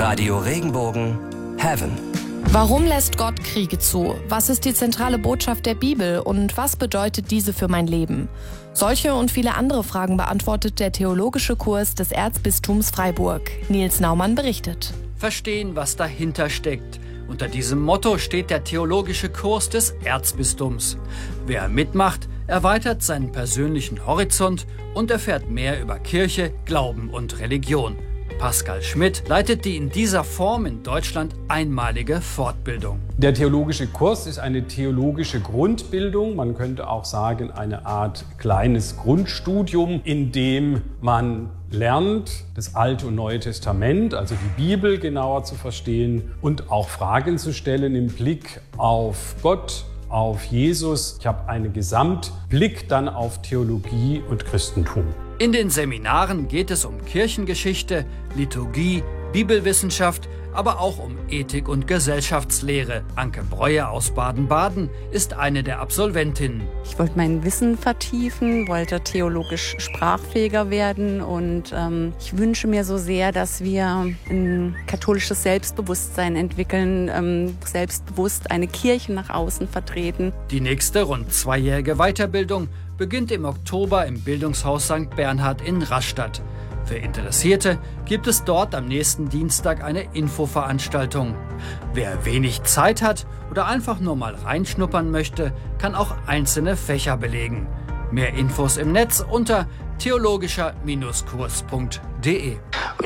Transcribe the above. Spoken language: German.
Radio Regenbogen Heaven. Warum lässt Gott Kriege zu? Was ist die zentrale Botschaft der Bibel und was bedeutet diese für mein Leben? Solche und viele andere Fragen beantwortet der theologische Kurs des Erzbistums Freiburg. Nils Naumann berichtet. Verstehen, was dahinter steckt. Unter diesem Motto steht der theologische Kurs des Erzbistums. Wer mitmacht, erweitert seinen persönlichen Horizont und erfährt mehr über Kirche, Glauben und Religion. Pascal Schmidt leitet die in dieser Form in Deutschland einmalige Fortbildung. Der theologische Kurs ist eine theologische Grundbildung, man könnte auch sagen eine Art kleines Grundstudium, in dem man lernt, das Alte und Neue Testament, also die Bibel genauer zu verstehen und auch Fragen zu stellen im Blick auf Gott, auf Jesus. Ich habe einen Gesamtblick dann auf Theologie und Christentum. In den Seminaren geht es um Kirchengeschichte, Liturgie, Bibelwissenschaft, aber auch um Ethik und Gesellschaftslehre. Anke Breuer aus Baden-Baden ist eine der Absolventinnen. Ich wollte mein Wissen vertiefen, wollte theologisch sprachfähiger werden und ich wünsche mir so sehr, dass wir ein katholisches Selbstbewusstsein entwickeln, selbstbewusst eine Kirche nach außen vertreten. Die nächste rund 2-jährige Weiterbildung beginnt im Oktober im Bildungshaus St. Bernhard in Rastatt. Für Interessierte gibt es dort am nächsten Dienstag eine Infoveranstaltung. Wer wenig Zeit hat oder einfach nur mal reinschnuppern möchte, kann auch einzelne Fächer belegen. Mehr Infos im Netz unter theologischer-kurs.de.